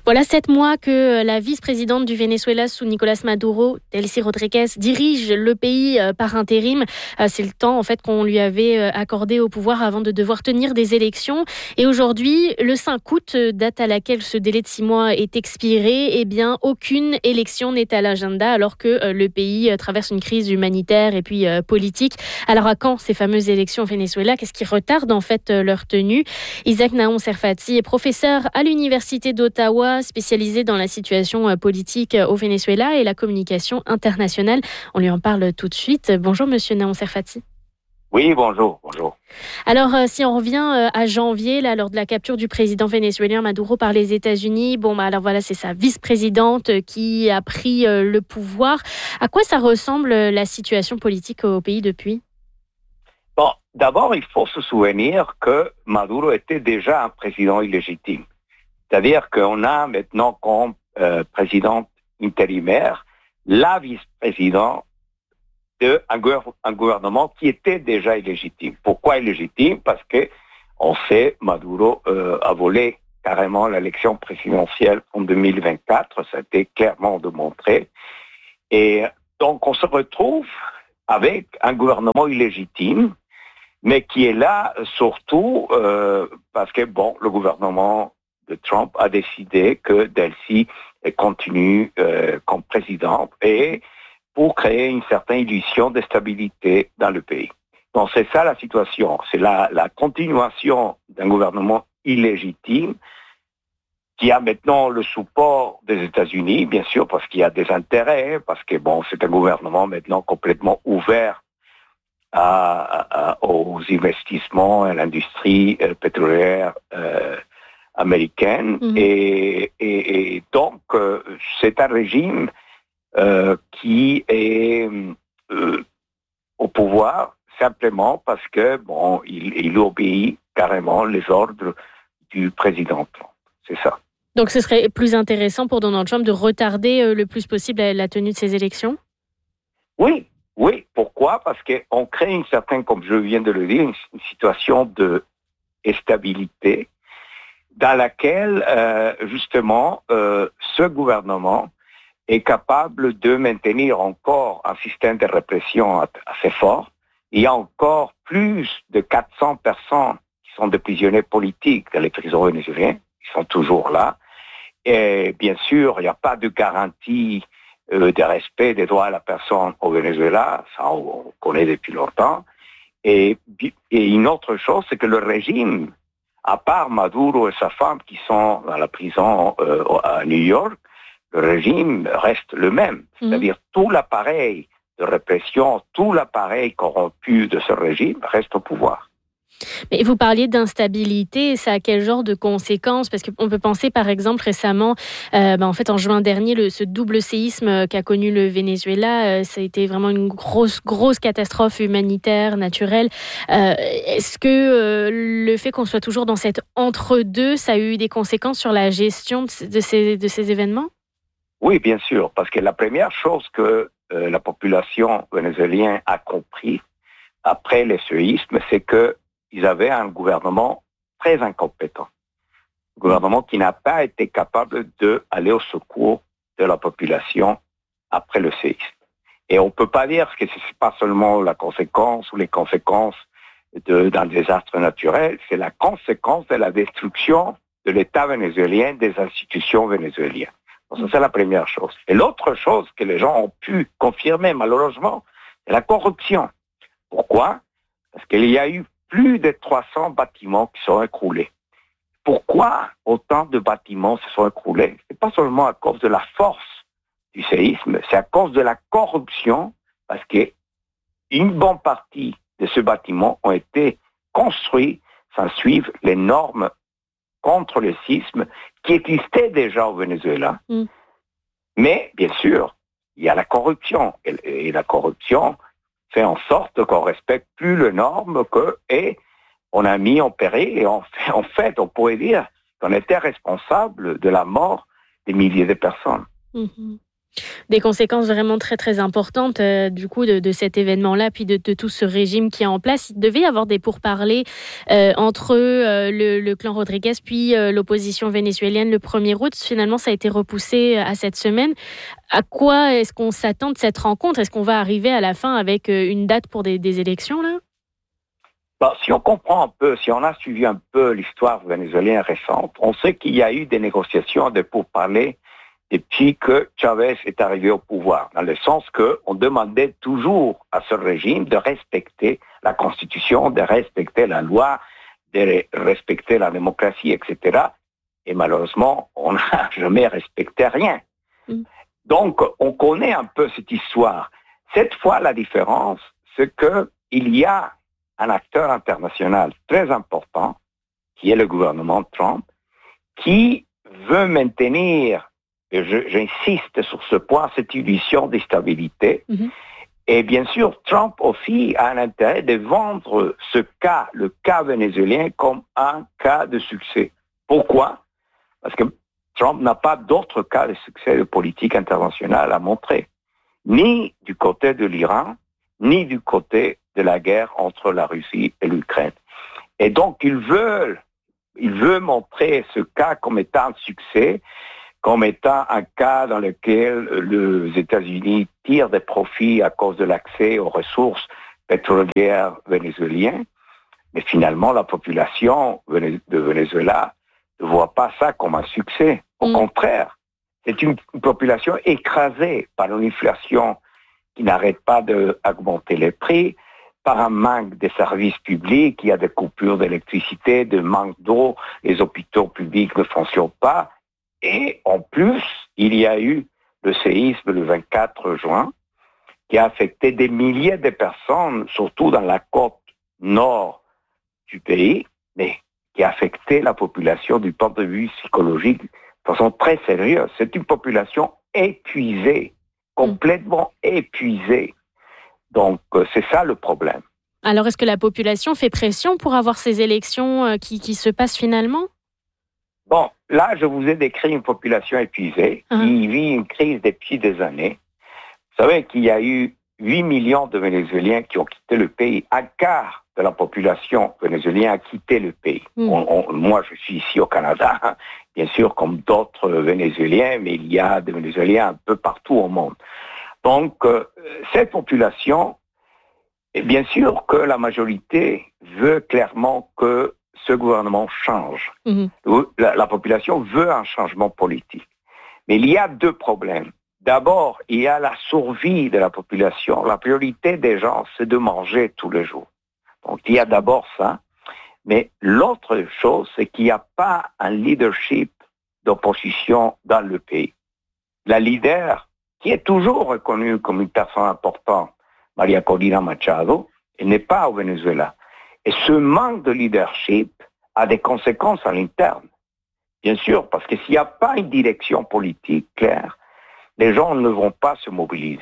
Voilà 7 mois que la vice-présidente du Venezuela sous Nicolás Maduro, Delcy Rodríguez, dirige le pays par intérim. C'est le temps en fait qu'on lui avait accordé au pouvoir avant de devoir tenir des élections. Et aujourd'hui, le 5 août, date à laquelle ce délai de 6 mois est expiré, eh bien aucune élection n'est à l'agenda alors que le pays traverse une crise humanitaire et puis politique. Alors à quand ces fameuses élections au Venezuela? Qu'est-ce qui retarde en fait leur tenue? Isaac Naon Serfati est professeur à l'université d'Ottawa, spécialisé dans la situation politique au Venezuela et la communication internationale. On lui en parle tout de suite. Bonjour Monsieur Naon Serfati. Oui, bonjour. Alors, si on revient à janvier, là, lors de la capture du président vénézuélien Maduro par les États-Unis, alors voilà, c'est sa vice-présidente qui a pris le pouvoir. À quoi ça ressemble la situation politique au pays depuis? Bon, d'abord, il faut se souvenir que Maduro était déjà un président illégitime. C'est-à-dire qu'on a maintenant comme présidente intérimaire la vice-présidente d'un gouvernement qui était déjà illégitime. Pourquoi illégitime? Parce que on sait, Maduro a volé carrément l'élection présidentielle en 2024, ça a été clairement démontré. Et donc on se retrouve avec un gouvernement illégitime, mais qui est là surtout parce que le gouvernement de Trump a décidé que Delcy continue comme présidente et pour créer une certaine illusion de stabilité dans le pays. Donc c'est ça la situation, c'est la continuation d'un gouvernement illégitime qui a maintenant le support des États-Unis, bien sûr, parce qu'il y a des intérêts, parce que c'est un gouvernement maintenant complètement ouvert aux investissements à l'industrie pétrolière américaine. Et donc, c'est un régime qui est au pouvoir simplement parce que il obéit carrément les ordres du président Trump. C'est ça. Donc, ce serait plus intéressant pour Donald Trump de retarder le plus possible la tenue de ces élections? Oui. Pourquoi? Parce qu'on crée une certaine, comme je viens de le dire, une situation de stabilité dans laquelle, justement, ce gouvernement est capable de maintenir encore un système de répression assez fort. Il y a encore plus de 400 personnes qui sont des prisonniers politiques dans les prisons vénézuéliennes, qui sont toujours là. Et bien sûr, il n'y a pas de garantie de respect des droits de la personne au Venezuela, ça on connaît depuis longtemps. Et une autre chose, c'est que le régime, à part Maduro et sa femme qui sont dans la prison à New York, le régime reste le même. C'est-à-dire tout l'appareil de répression, tout l'appareil corrompu de ce régime reste au pouvoir. Mais vous parliez d'instabilité, ça a quel genre de conséquences? Parce qu'on peut penser par exemple récemment, en fait en juin dernier, ce double séisme qu'a connu le Venezuela, ça a été vraiment une grosse catastrophe humanitaire, naturelle. Est-ce que le fait qu'on soit toujours dans cet entre-deux, ça a eu des conséquences sur la gestion de ces événements? Oui, bien sûr, parce que la première chose que la population vénézuélienne a compris après le séisme, c'est qu'ils avaient un gouvernement très incompétent. Un gouvernement qui n'a pas été capable d'aller au secours de la population après le séisme. Et on ne peut pas dire que ce n'est pas seulement la conséquence ou les conséquences d'un désastre naturel, c'est la conséquence de la destruction de l'État vénézuélien, des institutions vénézuéliennes. Donc ça, c'est la première chose. Et l'autre chose que les gens ont pu confirmer, malheureusement, c'est la corruption. Pourquoi? Parce qu'il y a eu plus de 300 bâtiments qui sont écroulés. Pourquoi autant de bâtiments se sont écroulés? Ce n'est pas seulement à cause de la force du séisme, c'est à cause de la corruption, parce qu'une bonne partie de ces bâtiments ont été construits sans suivre les normes contre le séisme qui existaient déjà au Venezuela. Mais, bien sûr, il y a la corruption. Et la corruption fait en sorte qu'on ne respecte plus les normes et on a mis en péril. Et en fait, on pourrait dire qu'on était responsable de la mort des milliers de personnes. Des conséquences vraiment très, très importantes, du coup, de cet événement-là, puis de tout ce régime qui est en place. Il devait y avoir des pourparlers entre le clan Rodriguez puis l'opposition vénézuélienne le 1er août. Finalement, ça a été repoussé à cette semaine. À quoi est-ce qu'on s'attend de cette rencontre? Est-ce qu'on va arriver à la fin avec une date pour des élections, là? Si on comprend un peu, si on a suivi un peu l'histoire vénézuélienne récente, on sait qu'il y a eu des négociations, des pourparlers depuis que Chavez est arrivé au pouvoir, dans le sens qu'on demandait toujours à ce régime de respecter la Constitution, de respecter la loi, de respecter la démocratie, etc. Et malheureusement, on n'a jamais respecté rien. Donc, on connaît un peu cette histoire. Cette fois, la différence, c'est qu'il y a un acteur international très important, qui est le gouvernement Trump, qui veut maintenir, et j'insiste sur ce point, cette illusion de stabilité. Et bien sûr, Trump aussi a un intérêt de vendre le cas vénézuélien, comme un cas de succès. Pourquoi? Parce que Trump n'a pas d'autres cas de succès de politique internationale à montrer, ni du côté de l'Iran, ni du côté de la guerre entre la Russie et l'Ukraine. Et donc, il veut montrer ce cas comme étant un succès, comme étant un cas dans lequel les États-Unis tirent des profits à cause de l'accès aux ressources pétrolières vénézuéliennes. Mais finalement, la population de Venezuela ne voit pas ça comme un succès. Au contraire, c'est une population écrasée par une inflation qui n'arrête pas d'augmenter les prix, par un manque de services publics, il y a des coupures d'électricité, de manque d'eau, les hôpitaux publics ne fonctionnent pas. Et en plus, il y a eu le séisme le 24 juin qui a affecté des milliers de personnes, surtout dans la côte nord du pays, mais qui a affecté la population du point de vue psychologique de façon très sérieuse. C'est une population épuisée, complètement épuisée. Donc, c'est ça le problème. Alors, est-ce que la population fait pression pour avoir ces élections qui se passent finalement? Bon, là, je vous ai décrit une population épuisée qui vit une crise depuis des années. Vous savez qu'il y a eu 8 millions de Vénézuéliens qui ont quitté le pays. Un quart de la population vénézuélienne a quitté le pays. Moi, je suis ici au Canada, bien sûr, comme d'autres Vénézuéliens, mais il y a des Vénézuéliens un peu partout au monde. Donc, cette population, et bien sûr que la majorité veut clairement que ce gouvernement change. La population veut un changement politique. Mais il y a deux problèmes. D'abord, il y a la survie de la population. La priorité des gens, c'est de manger tous les jours. Donc, il y a d'abord ça. Mais l'autre chose, c'est qu'il n'y a pas un leadership d'opposition dans le pays. La leader, qui est toujours reconnue comme une personne importante, Maria Corina Machado, elle n'est pas au Venezuela. Et ce manque de leadership a des conséquences à l'interne. Bien sûr, parce que s'il n'y a pas une direction politique claire, les gens ne vont pas se mobiliser.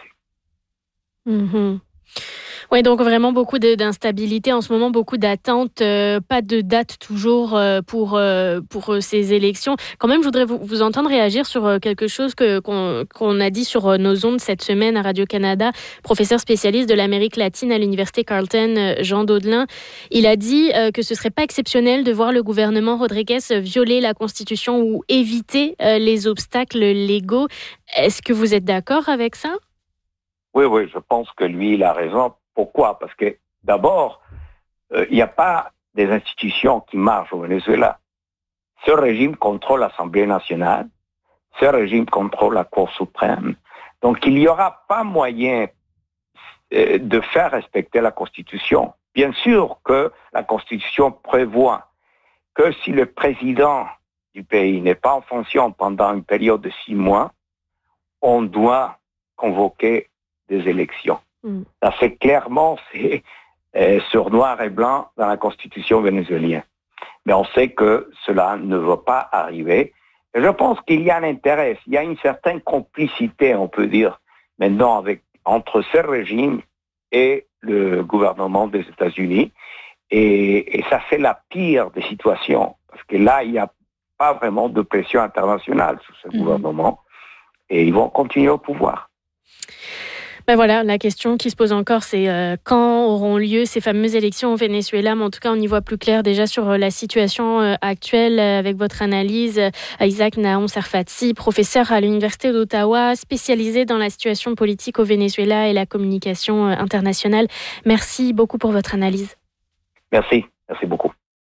Oui, donc vraiment beaucoup d'instabilité en ce moment, beaucoup d'attentes, pas de date toujours pour ces élections. Quand même, je voudrais vous entendre réagir sur quelque chose qu'on a dit sur nos ondes cette semaine à Radio-Canada. Professeur spécialiste de l'Amérique latine à l'Université Carleton, Jean Daudelin, il a dit que ce ne serait pas exceptionnel de voir le gouvernement Rodriguez violer la Constitution ou éviter les obstacles légaux. Est-ce que vous êtes d'accord avec ça? Oui, je pense que lui, il a raison. Pourquoi? Parce que d'abord, il n'y a pas des institutions qui marchent au Venezuela. Ce régime contrôle l'Assemblée nationale, ce régime contrôle la Cour suprême. Donc, il n'y aura pas moyen de faire respecter la Constitution. Bien sûr que la Constitution prévoit que si le président du pays n'est pas en fonction pendant une période de 6 mois, on doit convoquer des élections. Ça, c'est clairement sur noir et blanc dans la Constitution vénézuélienne. Mais on sait que cela ne va pas arriver. Et je pense qu'il y a un intérêt, il y a une certaine complicité, on peut dire, maintenant entre ce régime et le gouvernement des États-Unis. Et ça, c'est la pire des situations. Parce que là, il n'y a pas vraiment de pression internationale sur ce gouvernement. et ils vont continuer au pouvoir. Ben voilà, la question qui se pose encore, c'est quand auront lieu ces fameuses élections au Venezuela. Mais en tout cas, on y voit plus clair déjà sur la situation actuelle avec votre analyse. Isaac Nahom Serfati, professeur à l'Université d'Ottawa, spécialisé dans la situation politique au Venezuela et la communication internationale. Merci beaucoup pour votre analyse. Merci beaucoup.